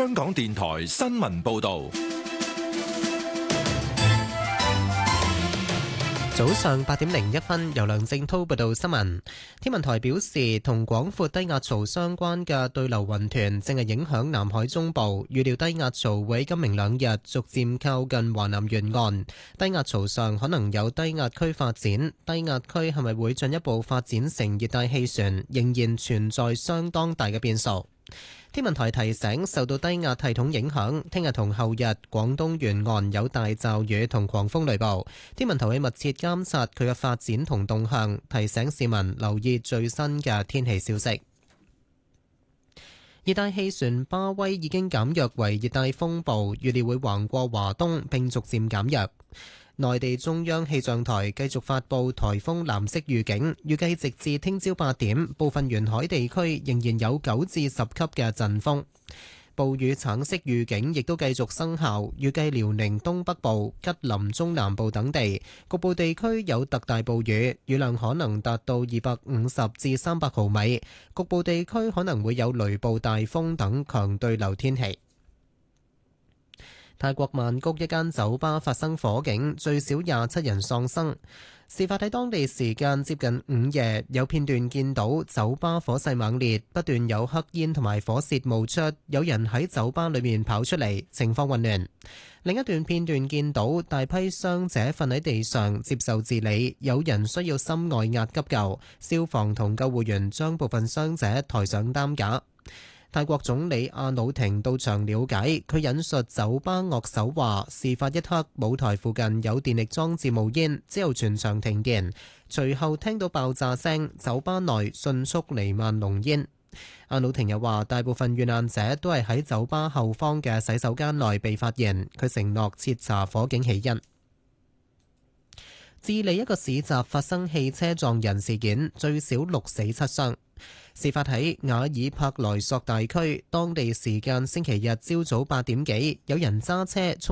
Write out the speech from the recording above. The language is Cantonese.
香港電台新聞報道。 早上8:01，由梁正滔報道新聞。天文台表示，同廣闊低壓槽相關嘅對流雲團正係影響南海中部，預料低壓槽會喺今明兩日逐漸靠近華南沿岸。低壓槽上可能有低壓區發展，低壓區係咪會進一步發展成熱帶氣旋，仍然存在相當大嘅變數。天文台提醒，受到低壓系統影響，聽日同後日廣東沿岸有大驟雨同狂風雷暴。天文台會密切監察佢嘅發展同動向，提醒市民留意最新嘅天氣消息。熱帶氣旋巴威已經減弱為熱帶風暴，預料會橫過華東並逐漸減弱。內地中央氣象台繼續發布颱風藍色預警，預計直至聽朝8點，部分沿海地區仍然有9至10級嘅陣風。暴雨橙色預警亦都繼續生效，預計遼寧東北部、吉林中南部等地局部地區有特大暴雨，雨量可能達到250至300毫米，局部地區可能會有雷暴大風等強對流天氣。泰國曼谷一間酒吧發生火警，最少27人喪生。事發喺當地時間接近午夜，有片段見到酒吧火勢猛烈，不斷有黑煙同埋火舌冒出，有人喺酒吧裏面跑出嚟，情況混亂。另一段片段見到大批傷者瞓喺地上接受治理，有人需要心外壓急救，消防同救護員將部分傷者抬上擔架。泰國總理阿努廷到場了解，佢引述酒吧樂手話：事發一刻，舞台附近有電力裝置冒煙，之後全場停電，隨後聽到爆炸聲，酒吧內迅速彌漫濃煙。阿努廷又話，大部分遇難者都係喺酒吧後方嘅洗手間內被發現，佢承諾徹查火警起因。智利一個市集發生汽車撞人事件，最少6死7傷。事發喺瓦爾帕萊索大區，當地時間星期日朝早8點幾，有人揸車衝